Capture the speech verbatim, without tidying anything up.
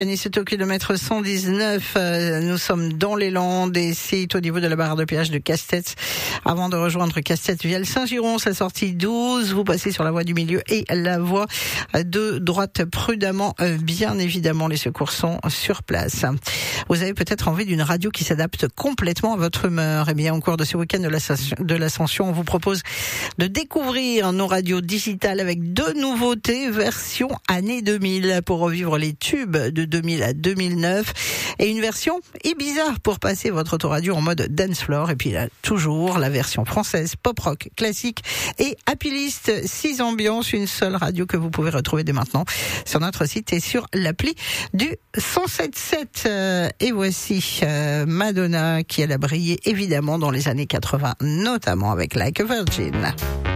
C'est au kilomètre cent dix-neuf, euh, nous sommes dans les Landes et c'est au niveau de la barre de péage de Castets. Avant de rejoindre Castets via le Saint-Giron, sa sortie douze, vous passez sur la voie du milieu et la voie de droite prudemment. Euh, bien évidemment, les secours sont sur place. Vous avez peut-être envie d'une radio qui s'adapte complètement à votre humeur. Eh bien, au cours de ce week-end de l'Ascension, de l'Ascension, on vous propose de découvrir nos radios digitales avec deux nouveautés, version année deux mille pour revivre les tubes de deux mille à deux mille neuf et une version Ibiza pour passer votre autoradio en mode dance floor. Et puis là, toujours la version française pop rock classique et happy list six ambiances, une seule radio que vous pouvez retrouver dès maintenant sur notre site et sur l'appli du cent sept sept. Euh, et voici euh, Madonna qui elle a brillé évidemment dans les années quatre-vingts, notamment avec Like a Virgin.